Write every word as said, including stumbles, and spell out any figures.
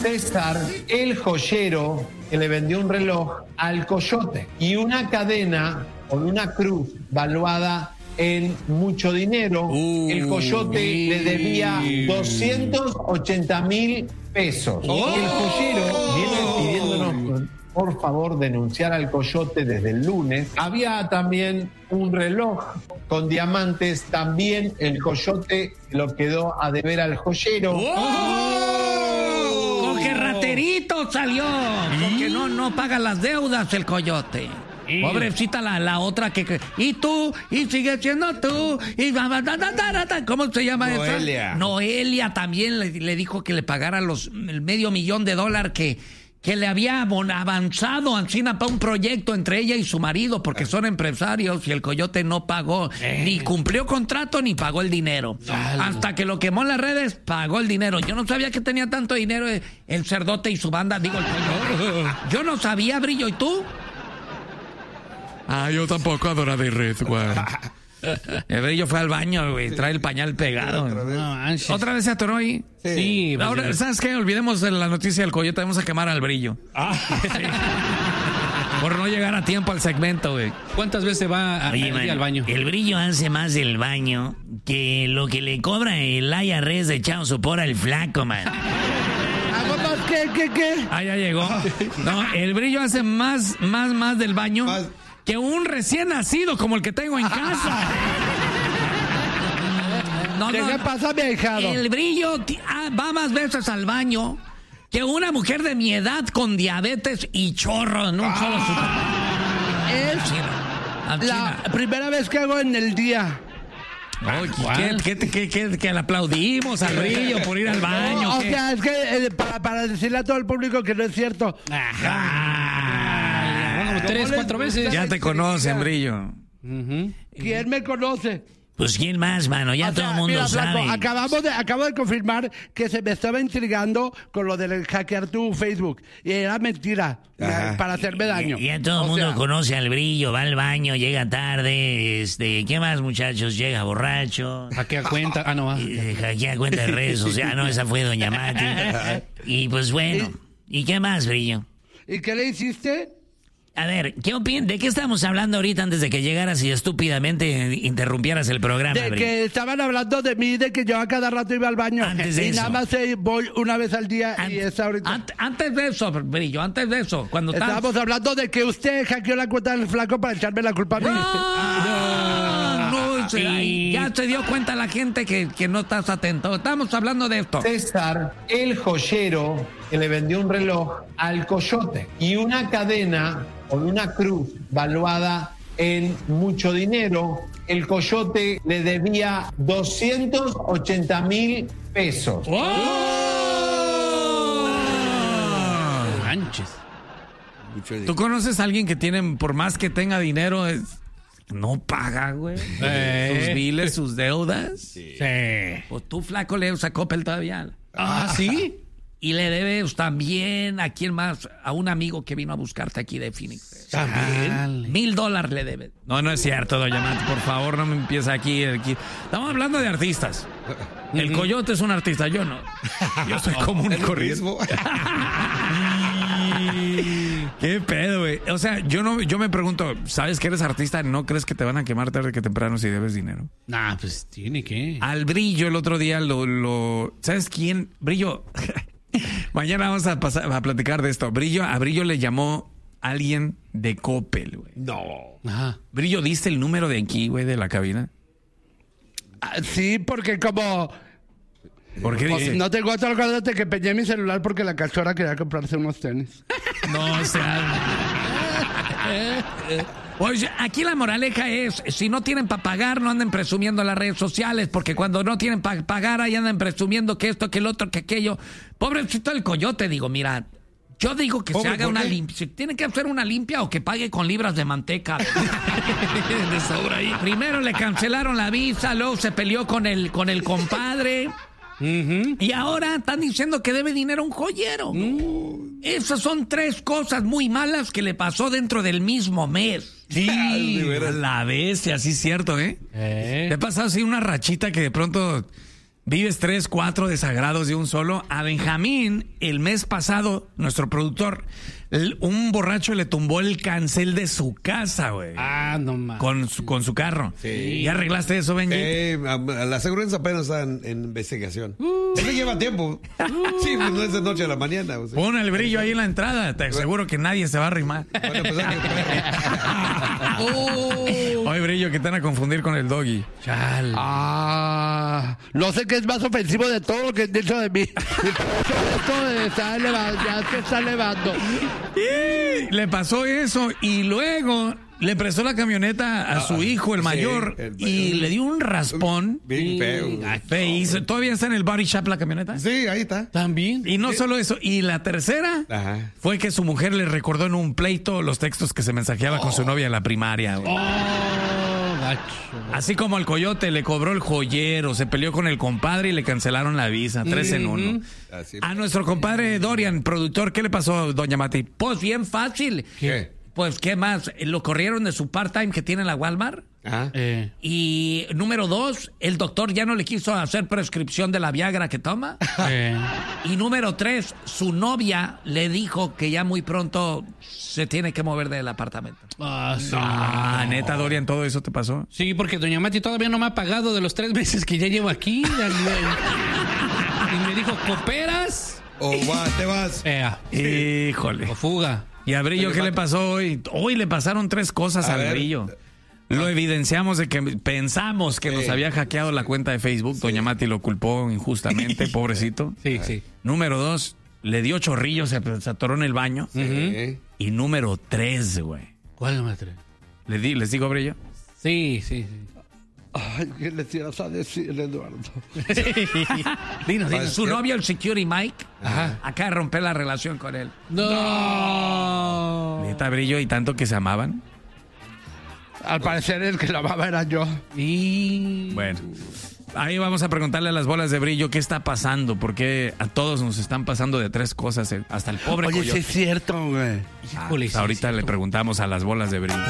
César, el joyero que le vendió un reloj al coyote y una cadena con una cruz valuada en mucho dinero. Uh, el coyote uh, le debía doscientos ochenta mil pesos. Oh, el joyero viene pidiéndonos, por favor, denunciar al coyote desde el lunes. Había también un reloj con diamantes. También el coyote lo quedó a deber al joyero. ¡Oh! ¡Con qué raterito salió! Porque no, no paga las deudas el coyote. Sí. Pobrecita la, la otra que, que... Y tú, y sigue siendo tú, y... ¿Cómo se llama esa? Noelia. Noelia también le, le dijo que le pagara los, el medio millón de dólares que... que le había avanzado Ancina para un proyecto entre ella y su marido, porque son empresarios, y el coyote no pagó, eh. ni cumplió contrato, ni pagó el dinero. Salvo. Hasta que lo quemó en las redes, pagó el dinero. Yo no sabía que tenía tanto dinero el cerdote y su banda, digo, el coyote. Yo no sabía, Brillo, ¿y tú? Ah, yo tampoco, Adora de Red, güey. El Brillo fue al baño, güey, trae el pañal pegado. Otra vez, no, ¿Otra vez se atoró ahí? Sí. sí Ahora, pues, ¿sabes qué? Olvidemos la noticia del coyote, vamos a quemar al Brillo. Ah. Sí. Por no llegar a tiempo al segmento, güey. ¿Cuántas veces va a, Oye, al, man, al baño? El Brillo hace más del baño que lo que le cobra el I R S de Chao Sopora el flaco, man. ¿Qué, qué, qué? Ah, ya llegó. No, el Brillo hace más, más, más del baño más... que un recién nacido como el que tengo en casa. No, ¿Qué no, pasa, mi hijado? El Brillo ah, va más veces al baño que una mujer de mi edad con diabetes y chorro en un ah. solo super. Es la primera vez que hago en el día. Oh, ¿qué, qué, qué, qué, que le aplaudimos al Brillo por ir al baño? No, o sea, es que eh, para, para decirle a todo el público que no es cierto. Ajá. Bueno, tres, cuatro veces. Ya te conocen, Brillo. Uh-huh. ¿Quién me conoce? Pues quién más, mano, ya o todo el mundo mira, sabe. Flaco, acabamos de, acabo de confirmar que se me estaba intrigando con lo del hackear tu Facebook. Y era mentira, ya, para hacerme daño. Ya, ya todo el mundo sea... conoce al Brillo, va al baño, llega tarde, este, ¿qué más, muchachos? Llega borracho. Hackea cuenta, ah, no, va. Eh, hackea cuenta de redes sociales, no, esa fue Doña Mati. Y pues bueno, ¿y, ¿y qué más, Brillo? ¿Y qué le hiciste? A ver, ¿qué opinas? ¿De qué estamos hablando ahorita antes de que llegaras y estúpidamente interrumpieras el programa? De Brillo? Que estaban hablando de mí, de que yo a cada rato iba al baño. Antes de y eso. nada más eh, voy una vez al día An- y es ahorita. An- antes de eso, Brillo, antes de eso, cuando estábamos estás... hablando de que usted hackeó la cuenta del flaco para echarme la culpa a mí. No, no, sí. Ya se dio cuenta la gente que, que no estás atento. Estamos hablando de esto. César, el joyero que le vendió un reloj al coyote y una cadena con una cruz valuada en mucho dinero. El coyote le debía doscientos ochenta mil pesos. ¡Oh! Manches. ¿Tú conoces a alguien que tiene, por más que tenga dinero, es, no paga, güey? Eh. Sus biles, sus deudas. Sí. sí. Pues tú, flaco, le a Coppel todavía. Ah, ¿sí? Y le debes también a quién más, a un amigo que vino a buscarte aquí de Phoenix. También. Mil dólares le debes. No, no es cierto, doña Mati, por favor, no me empiece aquí, aquí. Estamos hablando de artistas. El coyote es un artista, yo no. Yo soy común y corriente. Qué pedo, güey. O sea, yo no, yo me pregunto, ¿sabes que eres artista? ¿No crees que te van a quemar tarde que temprano si debes dinero? Nah, pues tiene que. Al Brillo el otro día lo, lo ¿sabes quién? Brillo. Mañana vamos a pasar a platicar de esto. Brillo, a Brillo le llamó alguien de Coppel, güey. No. Ajá. Brillo, ¿diste el número de aquí, güey, de la cabina? Ah, sí, porque como... ¿Por qué dice? No tengo otro, acuérdate que peñé mi celular porque la cachorra quería comprarse unos tenis. No, o sea... Oye, aquí la moraleja es, si no tienen para pagar, no anden presumiendo en las redes sociales, porque cuando no tienen para pagar, ahí andan presumiendo que esto, que el otro, que aquello. Pobrecito el coyote, digo, mira, yo digo que Pobre, se haga una limpia. Si tiene que hacer una limpia o que pague con libras de manteca. De sobra ahí. Primero le cancelaron la visa, luego se peleó con el, con el compadre. Uh-huh. Y ahora están diciendo que debe dinero a un joyero. Uh. Esas son tres cosas muy malas que le pasó dentro del mismo mes. Sí, a la bestia, así es cierto, ¿eh? ¿eh? ¿Te ha pasado así una rachita que de pronto Vives tres, cuatro desagrados de un solo. A Benjamín, el mes pasado, nuestro productor, el- un borracho le tumbó el cancel de su casa, güey. Ah, no más. Con su, con su carro. Sí. ¿Ya arreglaste eso, Benji? Eh, a- a la aseguranza apenas está en, en investigación. Eso lleva tiempo. Sí, pues no es de noche a la mañana. O sea. Pon el brillo ahí en la entrada. Te aseguro que nadie se va a arrimar. Bueno, pues, hay que- Oye, brillo, que te van a confundir con el doggy. Chale. Ah, no sé qué es más ofensivo de todo lo que han dicho de mí. Esto de estar elevando, ya se está elevando. Y le pasó eso y luego le prestó la camioneta a su hijo, el sí, mayor, el y mayor. le dio un raspón. Bien feo. Feísimo. ¿Todavía está en el body shop la camioneta? Sí, ahí está. ¿También? Y no solo eso, y la tercera Ajá. fue que su mujer le recordó en un pleito los textos que se mensajeaba con su novia en la primaria. güey. Oh, gacho. Así como al coyote le cobró el joyero, se peleó con el compadre y le cancelaron la visa, tres en uno. Así. A nuestro compadre Dorian, productor, ¿qué le pasó, doña Mati? Pues bien fácil. ¿Qué? Pues, ¿qué más? Lo corrieron de su part-time que tiene en la Walmart. Ajá. Eh. Y número dos, el doctor ya no le quiso hacer prescripción de la Viagra que toma. Eh. Y número tres, su novia le dijo que ya muy pronto se tiene que mover del apartamento. Ah, sí. Ah, neta, Dorian, ¿todo eso te pasó? Sí, porque doña Mati todavía no me ha pagado de los tres meses que ya llevo aquí. Y me dijo, ¿cooperas? O va, te vas. Eh, Híjole. o fuga. ¿Y a Brillo qué le pasó hoy? Hoy le pasaron tres cosas A al ver. Brillo. Lo evidenciamos de que pensamos que nos Sí. había hackeado la cuenta de Facebook. Doña Mati lo culpó injustamente, pobrecito. Sí, sí. Número dos, le dio chorrillo, se, se atoró en el baño. Sí. Y número tres, güey. ¿Cuál maestro? ¿Le di, ¿Les digo, Brillo? Sí, sí, sí. Ay, ¿qué le ibas a decir, Eduardo? Dinos, dinos. Su ¿qué? novio, el Security Mike, Ajá. acá de romper la relación con él. No. Neta, Brillo, y tanto que se amaban. Al parecer el que la amaba era yo. Y... Bueno, ahí vamos a preguntarle a las bolas de Brillo qué está pasando, porque a todos nos están pasando de tres cosas, eh, hasta el pobre Oye, sí coyote. es cierto, güey. Ah, Híjole, pues sí, ahorita sí. le preguntamos a las bolas de Brillo.